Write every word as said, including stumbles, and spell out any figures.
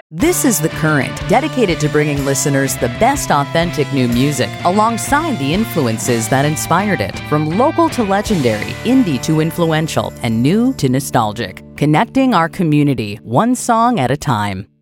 This is The Current, dedicated to bringing listeners the best authentic new music alongside the influences that inspired it. From local to legendary, indie to influential, and new to nostalgic. Connecting our community, one song at a time.